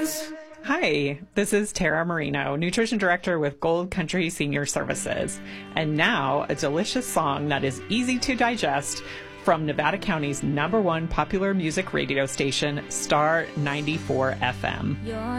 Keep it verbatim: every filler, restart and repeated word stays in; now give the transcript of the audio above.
Services. Hi, this is Tara Marino, Nutrition Director with Gold Country Senior Services. And now, a delicious song that is easy to digest from Nevada County's number one popular music radio station, Star ninety-four F M.